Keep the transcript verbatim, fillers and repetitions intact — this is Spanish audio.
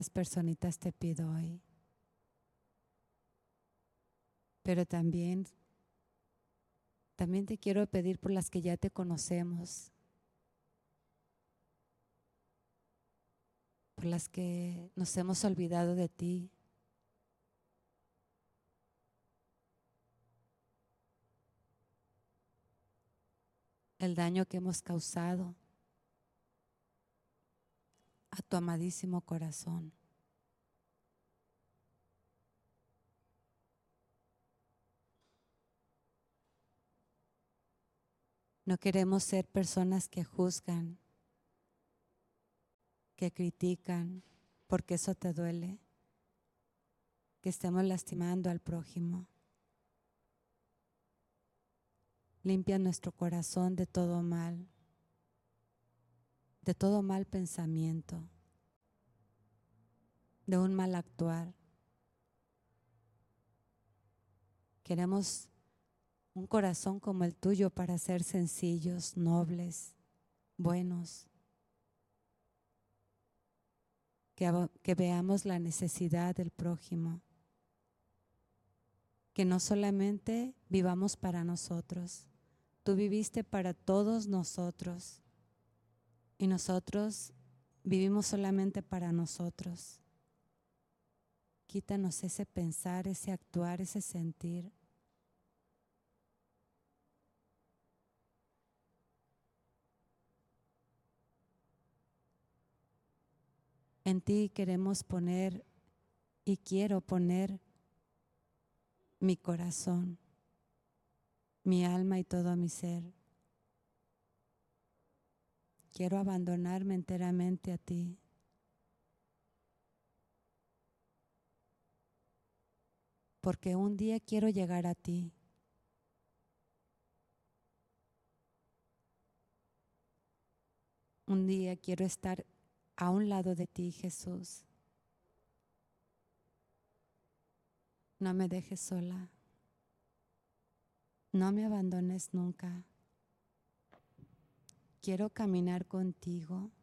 Las personitas te pido hoy. Pero también, también te quiero pedir por las que ya te conocemos, por las que nos hemos olvidado de ti. El daño que hemos causado a tu amadísimo corazón. No queremos ser personas que juzgan, que critican, porque eso te duele, que estemos lastimando al prójimo. Limpia nuestro corazón de todo mal, de todo mal pensamiento, de un mal actuar. Queremos un corazón como el tuyo para ser sencillos, nobles, buenos. Que, que veamos la necesidad del prójimo. Que no solamente vivamos para nosotros. Tú viviste para todos nosotros. Y nosotros vivimos solamente para nosotros. Quítanos ese pensar, ese actuar, ese sentir. En ti queremos poner y quiero poner mi corazón, mi alma y todo mi ser. Quiero abandonarme enteramente a ti. Porque un día quiero llegar a ti. Un día quiero estar a un lado de ti, Jesús. No me dejes sola. No me abandones nunca. Quiero caminar contigo.